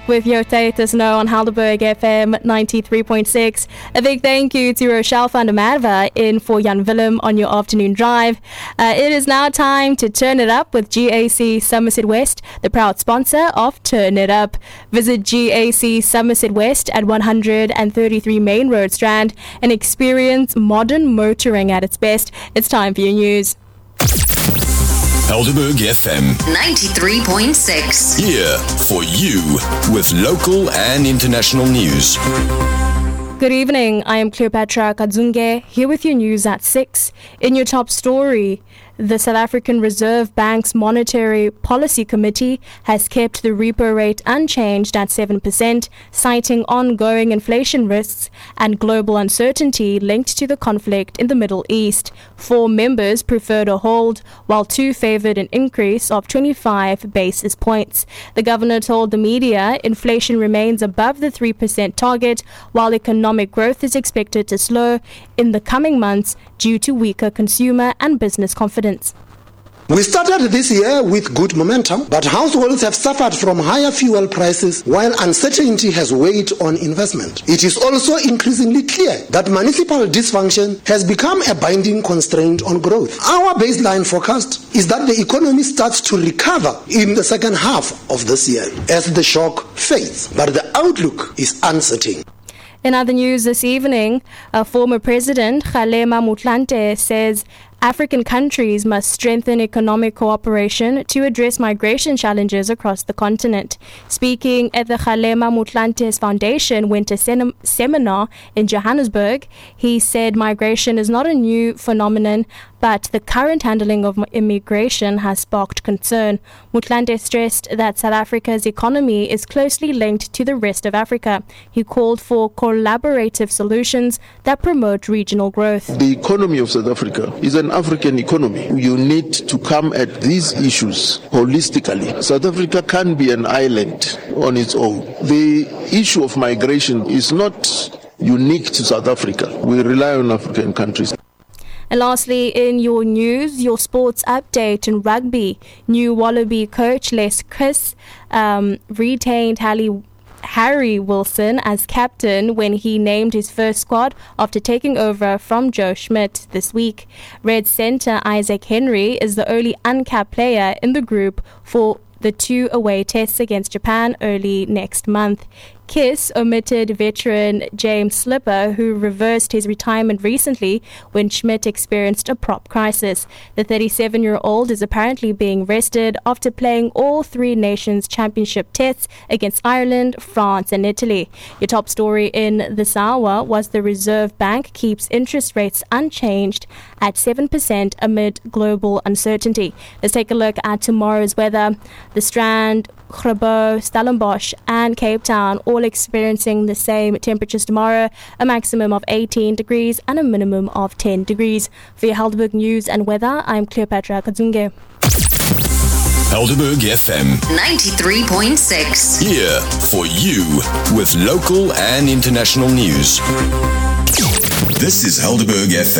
With your Taita Snow on Helderberg FM 93.6. A big thank you to Rochelle van der Merwe in for Jan Willem on your afternoon drive. It is now time to turn it up with GAC Somerset West, the proud sponsor of Turn It Up. Visit GAC Somerset West at 133 Main Road Strand and experience modern motoring at its best. It's time for your news. Helderberg FM 93.6. Here for you with local and international news. Good evening, I am Cleopatra Kadzunge, here with your news at 6. In your top story, the South African Reserve Bank's Monetary Policy Committee has kept the repo rate unchanged at 7%, citing ongoing inflation risks and global uncertainty linked to the conflict in the Middle East. 4 members preferred a hold, while 2 favored an increase of 25 basis points. The governor told the media inflation remains above the 3% target, while economic growth is expected to slow in the coming months due to weaker consumer and business confidence. We started this year with good momentum, but households have suffered from higher fuel prices while uncertainty has weighed on investment. It is also increasingly clear that municipal dysfunction has become a binding constraint on growth. Our baseline forecast is that the economy starts to recover in the second half of this year as the shock fades, but the outlook is uncertain. In other news this evening, former President Kgalema Motlanthe says African countries must strengthen economic cooperation to address migration challenges across the continent. Speaking at the Kgalema Motlanthe's Foundation Winter Seminar in Johannesburg, he said migration is not a new phenomenon, but the current handling of immigration has sparked concern. Motlanthe stressed that South Africa's economy is closely linked to the rest of Africa. He called for collaborative solutions that promote regional growth. The economy of South Africa is an African economy. You need to come at these issues holistically. South Africa can be an island on its own. The issue of migration is not unique to South Africa. We rely on African countries. And lastly, in your news, your sports update in rugby. New Wallaby coach Les Chris retained Harry Wilson as captain when he named his first squad after taking over from Joe Schmidt this week. Red centre Isaac Henry is the only uncapped player in the group for the 2 away tests against Japan early next month. KISS omitted veteran James Slipper, who reversed his retirement recently when Schmidt experienced a prop crisis. The 37-year-old is apparently being rested after playing all 3 Nations Championship tests against Ireland, France and Italy. Your top story in this hour was the Reserve Bank keeps interest rates unchanged at 7% amid global uncertainty. Let's take a look at tomorrow's weather. The Strand, Grabo, Stellenbosch and Cape Town all experiencing the same temperatures tomorrow, a maximum of 18 degrees and a minimum of 10 degrees. For your Helderberg news and weather, I'm Cleopatra Kadzunge. Helderberg FM 93.6. Here for you with local and international news. This is Helderberg FM.